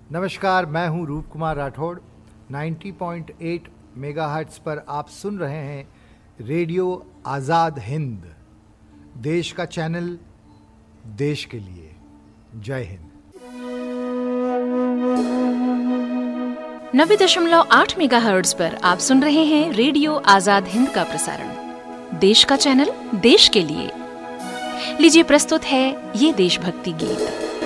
नमस्कार, मैं हूं रूप कुमार राठौड़। 90.8 मेगाहर्ट्ज़ पर आप सुन रहे हैं रेडियो आज़ाद हिंद, देश का चैनल, देश के लिए। जय हिंद। 90.8 मेगाहर्ट्ज़ पर आप सुन रहे हैं रेडियो आज़ाद हिंद का प्रसारण, देश का चैनल, देश के लिए। लीजिए प्रस्तुत है ये देशभक्ति गीत।